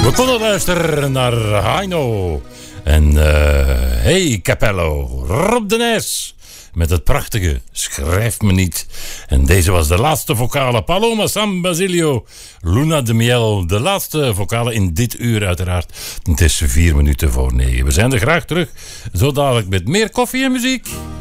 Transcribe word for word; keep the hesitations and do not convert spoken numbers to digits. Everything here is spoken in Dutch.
We konden luisteren naar Heino en uh, Hey Capello, Rob de Nijs met het prachtige Schrijf me niet. En deze was de laatste vocale, Paloma San Basilio, Luna de Miel, de laatste vocale in dit uur uiteraard. Het is vier minuten voor negen. We zijn er graag terug, zo dadelijk met meer koffie en muziek.